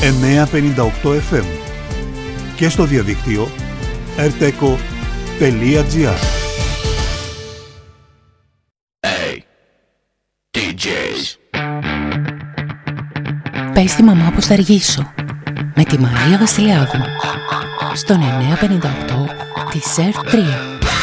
958 FM και στο διαδίκτυο rteco.gr. Hey, DJs. Πες στη μαμά πως θα αργήσω, με τη Μαρία Βασιλιάδου, στον 958 της ΕΡΤ 3.